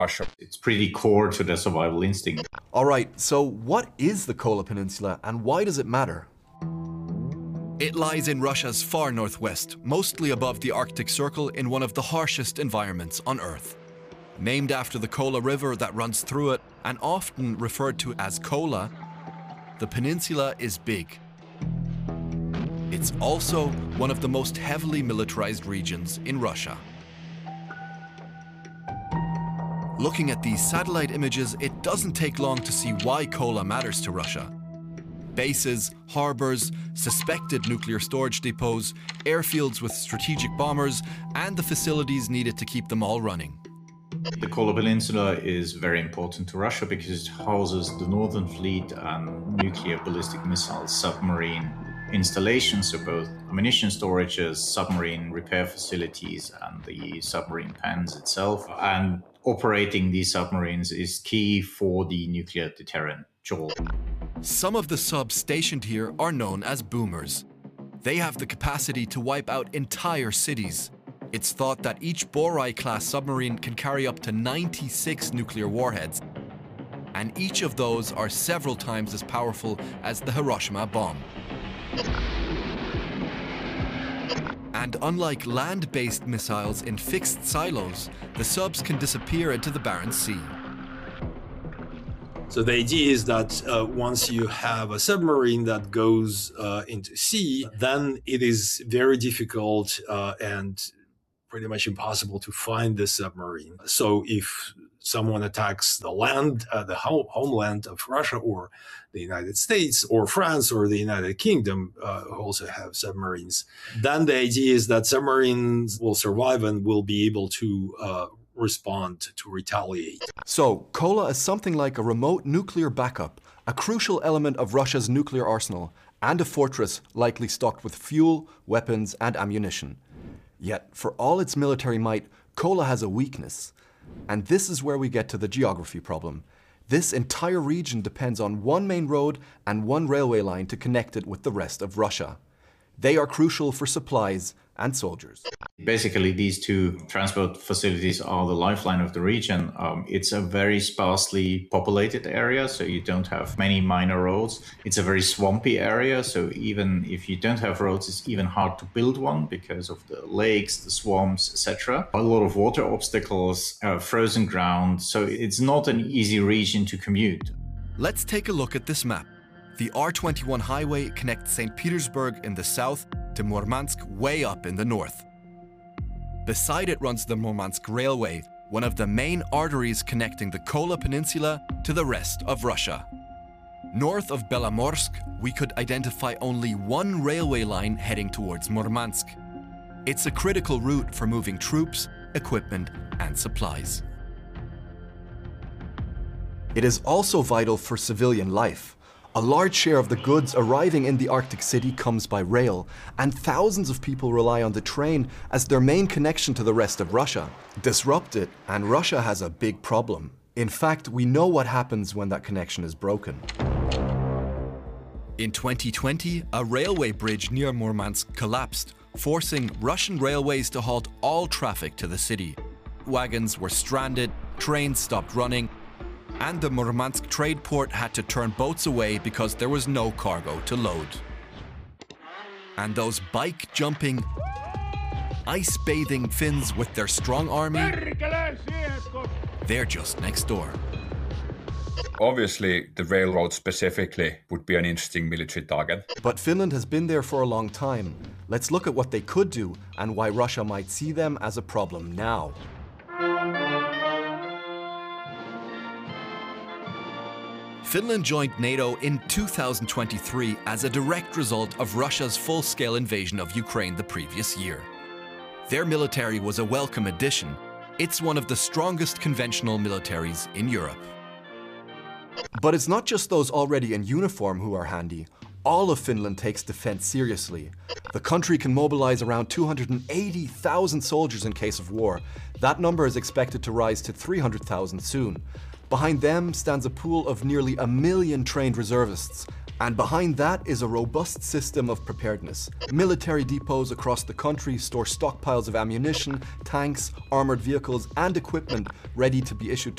Russia. It's pretty core to the survival instinct. All right, so what is the Kola Peninsula and why does it matter? It lies in Russia's far northwest, mostly above the Arctic Circle in one of the harshest environments on Earth. Named after the Kola River that runs through it and often referred to as Kola, the peninsula is big. It's also one of the most heavily militarized regions in Russia. Looking at these satellite images, it doesn't take long to see why Kola matters to Russia. Bases, harbors, suspected nuclear storage depots, airfields with strategic bombers, and the facilities needed to keep them all running. The Kola Peninsula is very important to Russia because it houses the Northern Fleet and nuclear ballistic missile submarine installations, so both ammunition storages, submarine repair facilities, and the submarine pens itself. And operating these submarines is key for the nuclear deterrent JOL. Some of the subs stationed here are known as boomers. They have the capacity to wipe out entire cities. It's thought that each Borai-class submarine can carry up to 96 nuclear warheads, and each of those are several times as powerful as the Hiroshima bomb. And unlike land-based missiles in fixed silos, the subs can disappear into the Barents Sea. So the idea is that once you have a submarine that goes into sea, then it is very difficult and pretty much impossible to find the submarine. So if someone attacks the land, the homeland of Russia or the United States or France or the United Kingdom, who also have submarines, then the idea is that submarines will survive and will be able to respond to retaliate. So, Kola is something like a remote nuclear backup, a crucial element of Russia's nuclear arsenal, and a fortress likely stocked with fuel, weapons, and ammunition. Yet, for all its military might, Kola has a weakness. And this is where we get to the geography problem. This entire region depends on one main road and one railway line to connect it with the rest of Russia. They are crucial for supplies and soldiers. Basically, these two transport facilities are the lifeline of the region. It's a very sparsely populated area, so you don't have many minor roads. It's a very swampy area, so even if you don't have roads, it's even hard to build one because of the lakes, the swamps, etc. A lot of water obstacles, frozen ground, so it's not an easy region to commute. Let's take a look at this map. The R21 highway connects St. Petersburg in the south to Murmansk way up in the north. Beside it runs the Murmansk Railway, one of the main arteries connecting the Kola Peninsula to the rest of Russia. North of Belomorsk, we could identify only one railway line heading towards Murmansk. It's a critical route for moving troops, equipment, and supplies. It is also vital for civilian life. A large share of the goods arriving in the Arctic City comes by rail, and thousands of people rely on the train as their main connection to the rest of Russia. Disrupt it, and Russia has a big problem. In fact, we know what happens when that connection is broken. In 2020, a railway bridge near Murmansk collapsed, forcing Russian railways to halt all traffic to the city. Wagons were stranded, trains stopped running, and the Murmansk trade port had to turn boats away because there was no cargo to load. And those bike-jumping, ice-bathing Finns with their strong army, they're just next door. Obviously, the railroad specifically would be an interesting military target. But Finland has been there for a long time. Let's look at what they could do and why Russia might see them as a problem now. Finland joined NATO in 2023 as a direct result of Russia's full-scale invasion of Ukraine the previous year. Their military was a welcome addition. It's one of the strongest conventional militaries in Europe. But it's not just those already in uniform who are handy. All of Finland takes defense seriously. The country can mobilize around 280,000 soldiers in case of war. That number is expected to rise to 300,000 soon. Behind them stands a pool of nearly 1 million trained reservists. And behind that is a robust system of preparedness. Military depots across the country store stockpiles of ammunition, tanks, armored vehicles, and equipment ready to be issued